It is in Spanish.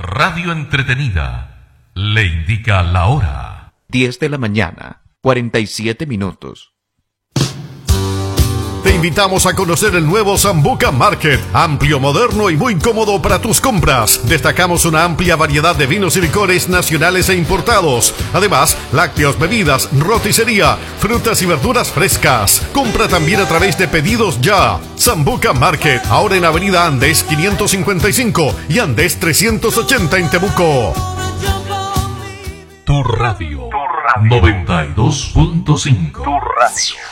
Radio entretenida le indica la hora. 10 de la mañana, 47 minutos. Te invitamos a conocer el nuevo Sambuca Market, amplio, moderno y muy cómodo para tus compras. Destacamos una amplia variedad de vinos y licores nacionales e importados. Además, lácteos, bebidas, roticería, frutas y verduras frescas. Compra también a través de Pedidos Ya. Sambuca Market, ahora en Avenida Andes 555 y Andes 380 en Temuco. Tu radio, 92.5. Tu radio.